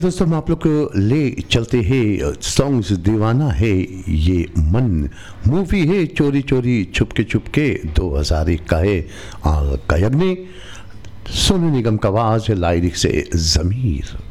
दोस्तों हम आप लोग को ले चलते हैं सॉन्ग्स दीवाना है ये मन मूवी है चोरी चोरी छुपके 2001 का है गायक ने सोनू निगम का आवाज है लाइरिक से जमीर।